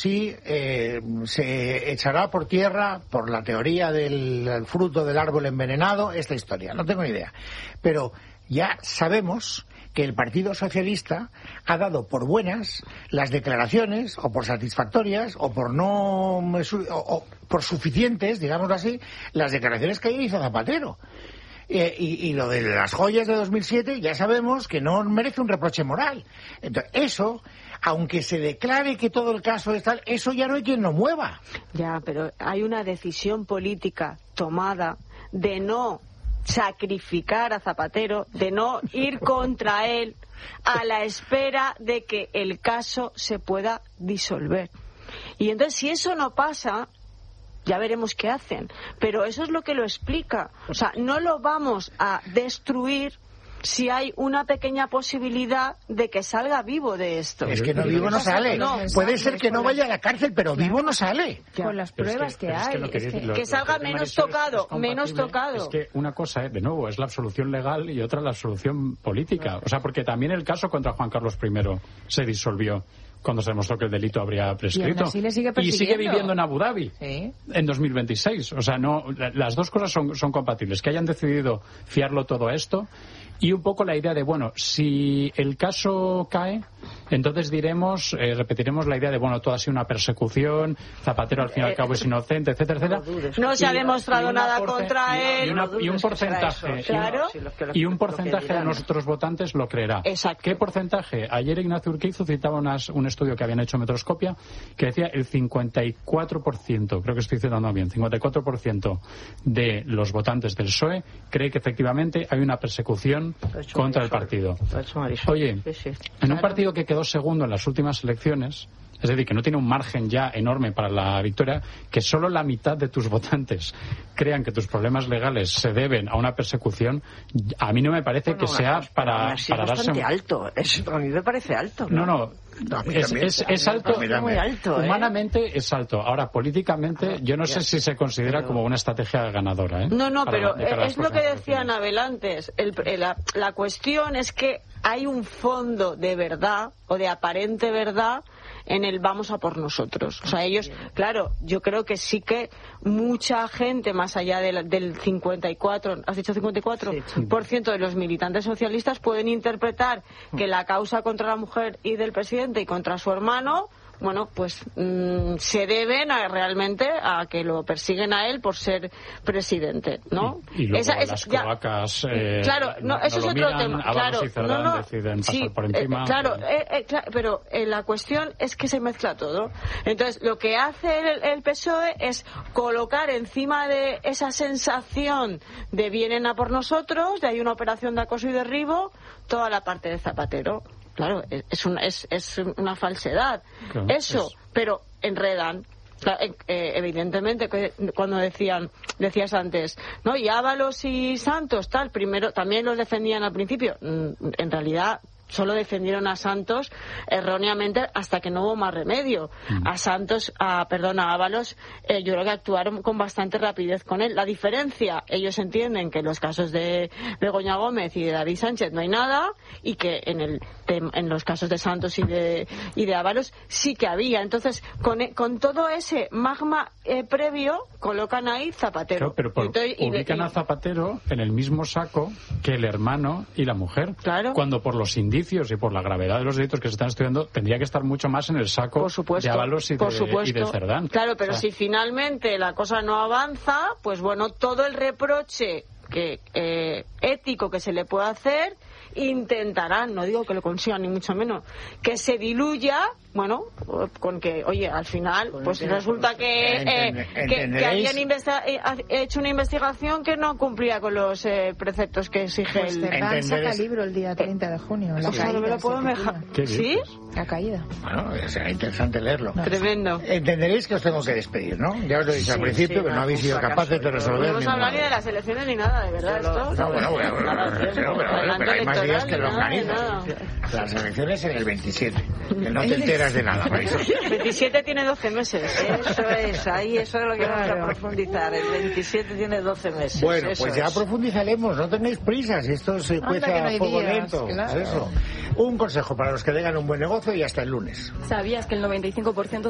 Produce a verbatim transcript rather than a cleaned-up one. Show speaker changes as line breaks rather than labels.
Sí, eh, se echará por tierra, por la teoría del fruto del árbol envenenado, esta historia. No tengo ni idea. Pero ya sabemos que el Partido Socialista ha dado por buenas las declaraciones, o por satisfactorias, o por no o, o por suficientes, digámoslo así, las declaraciones que ayer hizo Zapatero. Eh, y, y lo de las joyas de dos mil siete ya sabemos que no merece un reproche moral. Entonces, eso, aunque se declare que todo el caso es tal, eso ya no hay quien lo mueva.
Ya, pero hay una decisión política tomada de no sacrificar a Zapatero, de no ir contra él a la espera de que el caso se pueda disolver. Y entonces, si eso no pasa, ya veremos qué hacen. Pero eso es lo que lo explica. O sea, no lo vamos a destruir si hay una pequeña posibilidad de que salga vivo de esto.
Es que no vivo no sale. No, puede ser que no vaya a la cárcel, pero vivo no sale.
Con las pruebas que, que hay.
Es que, es que, que salga menos tocado, es, es menos tocado.
Es que una cosa, eh, de nuevo, es la absolución legal y otra la absolución política. O sea, porque también el caso contra Juan Carlos primero se disolvió cuando se demostró que el delito habría prescrito.
Y, sigue,
y sigue viviendo en Abu Dhabi,
¿sí?,
en dos mil veintiséis. O sea, no, las dos cosas son, son compatibles. Que hayan decidido fiarlo todo a esto y un poco la idea de, bueno, si el caso cae, entonces diremos, eh, repetiremos la idea de, bueno, todo ha sido una persecución, Zapatero al fin y al cabo es inocente, etcétera, etcétera.
No se ha demostrado nada contra él.
Y, una, y un porcentaje,
claro,
y un porcentaje de nuestros votantes lo creerá.
Exacto.
¿Qué porcentaje? Ayer Ignacio Urquizu citaba unas, un estudio que habían hecho Metroscopia que decía el cincuenta y cuatro por ciento, creo que estoy citando bien, cincuenta y cuatro por ciento de los votantes del P S O E cree que efectivamente hay una persecución contra el partido. Oye, en un partido que quedó segundo en las últimas elecciones, es decir, que no tiene un margen ya enorme para la victoria, que solo la mitad de tus votantes crean que tus problemas legales se deben a una persecución, a mí no me parece bueno, que sea para, para darse
bastante alto. Es, a mí me parece alto.
No, no. no es, es, es alto.
Muy alto, ¿eh?
Humanamente es alto. Ahora, políticamente, yo no sé si se considera
pero...
como una estrategia ganadora, ¿eh?
No, no,
para
pero es lo que decía Anabel antes. El, la, la cuestión es que hay un fondo de verdad, o de aparente verdad, en el vamos a por nosotros. O sea, ellos, claro, yo creo que sí que mucha gente, más allá del, del cincuenta y cuatro, ¿has dicho cincuenta y cuatro? Sí. Por ciento de los militantes socialistas pueden interpretar que la causa contra la mujer y del presidente y contra su hermano, bueno, pues mmm, se deben a, realmente a que lo persiguen a él por ser presidente, ¿no?
Y, y luego
Esa,
las cloacas, eh,
claro, no, eso
no
es otro tema. Claro,
y Cerdán
no, no,
deciden pasar
sí,
por encima.
Eh, claro, eh, eh, claro, pero eh, la cuestión es que se mezcla todo. Entonces, lo que hace el, el P S O E es colocar encima de esa sensación de vienen a por nosotros, de hay una operación de acoso y derribo, toda la parte de Zapatero. Claro, es una, es, es una falsedad. Claro, eso, es... pero enredan. Eh, evidentemente, cuando decían, decías antes, ¿no? Y Ábalos y Santos, tal, primero también los defendían al principio. En realidad, solo defendieron a Santos erróneamente hasta que no hubo más remedio. Mm. A Santos, a, perdón, a Ábalos, eh, yo creo que actuaron con bastante rapidez con él. La diferencia, ellos entienden que en los casos de Begoña Gómez y de David Sánchez no hay nada, y que en el en los casos de Santos y de y de Ábalos sí que había. Entonces, con, con todo ese magma eh, previo, colocan ahí Zapatero.
Claro, pero por, Entonces, ubican y, a Zapatero en el mismo saco que el hermano y la mujer.
Claro.
Cuando por los indicios y por la gravedad de los delitos que se están estudiando, tendría que estar mucho más en el saco
por supuesto,
de Ábalos y,
por
de, y de Cerdán.
Claro, pero
o sea,
si finalmente la cosa no avanza, pues bueno, todo el reproche que eh, ético que se le puede hacer, intentarán, no digo que lo consigan ni mucho menos, que se diluya, bueno, con que, oye, al final, pues resulta que, eh, que, que habían investi- hecho una investigación que no cumplía con los eh, preceptos que exige
pues
el...
Cerdán saca libro el día treinta de junio. La
o sea, no me lo puedo dejar. ¿Sí?
La caída.
Bueno, será interesante leerlo.
No. Tremendo.
Entenderéis que os tengo que despedir, ¿no? Ya os lo he dicho sí, al principio, sí, que no habéis sido capaces de resolver.
No hemos hablado ni de las elecciones ni nada, de verdad, esto.
No, bueno, bueno, pero hay más días que lo organizan. Las elecciones en el veintisiete. Que no te enteras de nada, Marisa.
veintisiete tiene doce meses.
Eso es, ahí eso es lo que vamos a profundizar. El veintisiete tiene doce meses.
Bueno, pues ya profundizaremos, no tengáis prisas, esto se cueza a fuego lento. Eso. Un consejo para los que tengan un buen negocio y hasta el lunes.
¿Sabías que el noventa y cinco por ciento